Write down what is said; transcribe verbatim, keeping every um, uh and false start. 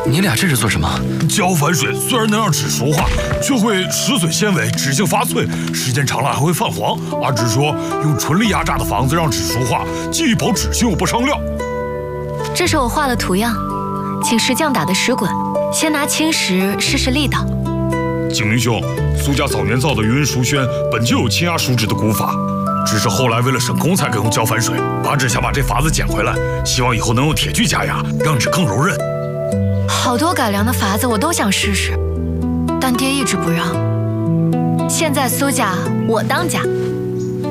你俩这是做什么？ 胶反水虽然能让纸熟化，却会蚀损纤维，纸性发脆，时间长了还会泛黄。阿芝说，用纯力压榨的房子让纸熟化，既保纸性又不伤料。 这是我画的图样，请石匠打的石滚，先拿青石试试力道。 景明兄，苏家早年造的云熟轩本就有轻压熟纸的古法，只是后来为了省工才改用胶反水。阿芝想把这法子捡回来，希望以后能用铁锯加压，让纸更柔韧。 好多改良的法子我都想试试，但爹一直不让。现在苏家我当家。